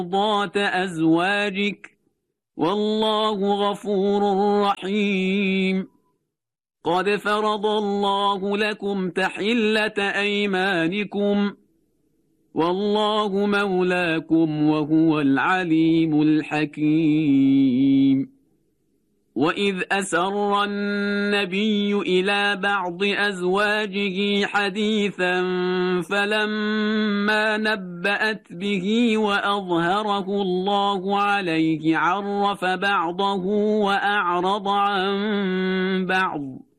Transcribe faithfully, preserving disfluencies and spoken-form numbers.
مرضات أزواجك والله غفور رحيم. قد فرض الله لكم تحلة أيمانكم والله مولاكم وهو العليم الحكيم. وإذ أسر النبي إلى بعض أزواجه حديثا فلما نبأت به وأظهره الله عليه عرف بعضه وأعرض عن بعض